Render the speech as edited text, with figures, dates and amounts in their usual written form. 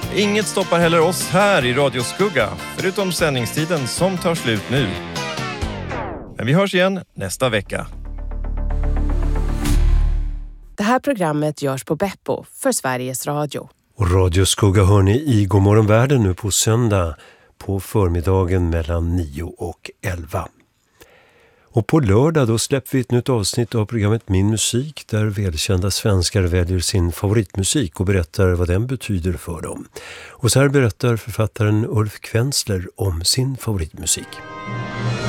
Inget stoppar heller oss här i Radio Skugga, förutom sändningstiden som tar slut nu. Men vi hörs igen nästa vecka. Det här programmet görs på Beppo för Sveriges Radio. Och Radio Skugga hör ni i Godmorgon Världen nu på söndag på förmiddagen mellan 9 och 11. Och på lördag då släpper vi ett nytt avsnitt av programmet Min musik där välkända svenskar väljer sin favoritmusik och berättar vad den betyder för dem. Och så här berättar författaren Ulf Kvensler om sin favoritmusik.